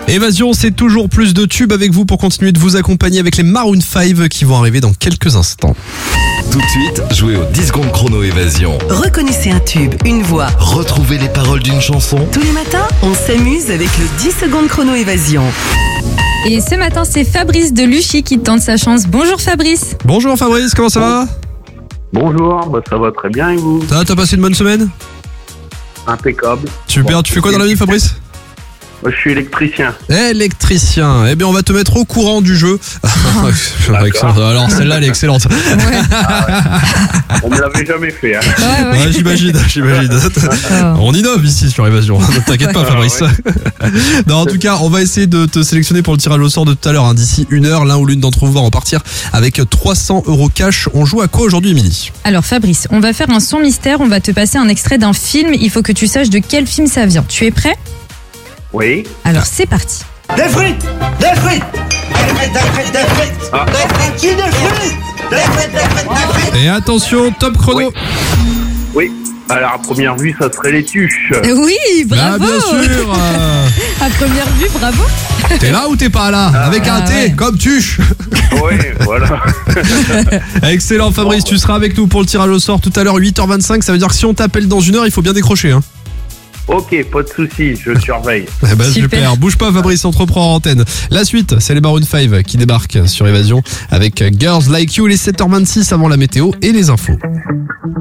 Évasion, c'est toujours plus de tubes avec vous pour continuer de vous accompagner avec les Maroon 5 qui vont arriver dans quelques instants. Tout de suite, jouez aux 10 secondes chrono Évasion. Reconnaissez un tube, une voix. Retrouvez les paroles d'une chanson. Tous les matins, on s'amuse avec le 10 secondes chrono Évasion. Et ce matin, c'est Fabrice de Luchy qui tente sa chance. Bonjour Fabrice. Bonjour Fabrice, comment ça va ? Bonjour, ça va très bien et vous ? Ça va, t'as passé une bonne semaine ? Impeccable. Super, Bon, tu fais quoi dans la vie Fabrice ? Moi, je suis électricien. Électricien, eh bien on va te mettre au courant du jeu. Excellent. Alors celle-là elle est excellente. On me l'avait jamais fait. Hein. Ouais. Ouais, j'imagine. On innove ici sur Évasion. Ne t'inquiète pas Fabrice. Non, en tout cas, on va essayer de te sélectionner pour le tirage au sort de tout à l'heure. Hein. D'ici 1 heure, l'un ou l'une d'entre vous va repartir avec 300 € cash. On joue à quoi aujourd'hui, Émilie ? Alors Fabrice, on va faire un son mystère. On va te passer un extrait d'un film. Il faut que tu saches de quel film ça vient. Tu es prêt ? Oui. Alors c'est parti. Des frites. Des frites. Et attention, top chrono. Oui. Alors, à première vue, ça serait les tuches. Oui, Ah, bravo. bien sûr. À première vue, bravo. T'es là ou t'es pas là ? Avec un T, ouais. comme tuche. Oui, voilà. Excellent Fabrice, tu seras avec nous pour le tirage au sort tout à l'heure 8h25. Ça veut dire que si on t'appelle dans 1 heure, il faut bien décrocher. Hein. Ok, pas de soucis, je surveille. Eh ben, Super. super, bouge pas Fabrice, on te reprend en antenne. La suite, c'est les Maroon 5 qui débarquent sur Évasion avec Girls Like You, les 7h26 avant la météo et les infos.